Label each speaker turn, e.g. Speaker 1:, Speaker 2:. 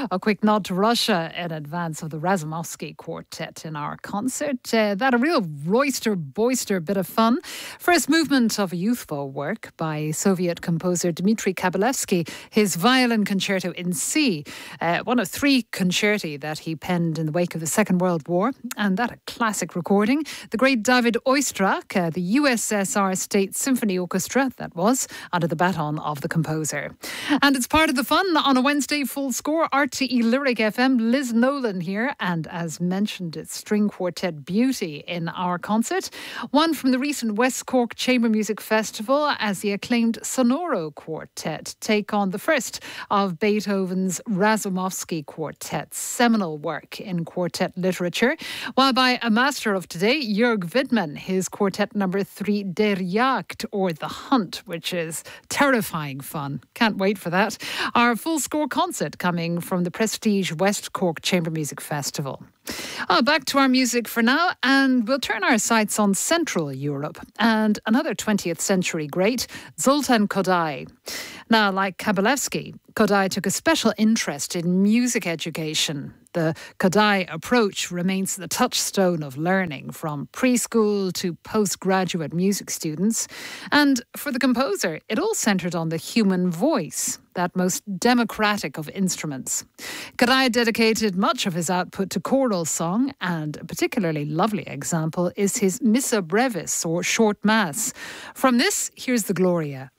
Speaker 1: A quick nod to Russia in advance of the Razumovsky Quartet in our concert. That a real roister-boister bit of fun. First movement of a youthful work by Soviet composer Dmitry Kabalevsky, his Violin Concerto in C, one of three concerti that he penned in the wake of the Second World War, and that a classic recording. The great David Oistrakh, the USSR State Symphony Orchestra, that was, under the baton of the composer. And it's part of the fun on a Wednesday full score. RTE Lyric FM, Liz Nolan here, and as mentioned, it's string quartet beauty in our concert. One from the recent West Cork Chamber Music Festival as the acclaimed Sonoro Quartet take on the first of Beethoven's Razumovsky Quartet's seminal work in quartet literature, while by a master of today, Jörg Widmann, his quartet number 3, Der Jagd, or The Hunt, which is terrifying fun. Can't wait for that. Our full score concert coming from the prestige West Cork Chamber Music Festival. Back to our music for now, and we'll turn our sights on Central Europe and another 20th century great, Zoltan Kodály. Now, like Kabalevsky, Kodály took a special interest in music education. The Kodály approach remains the touchstone of learning from preschool to postgraduate music students. And for the composer, it all centred on the human voice, that most democratic of instruments. Kodály dedicated much of his output to choral song, and a particularly lovely example is his Missa Brevis, or Short Mass. From this, here's the Gloria.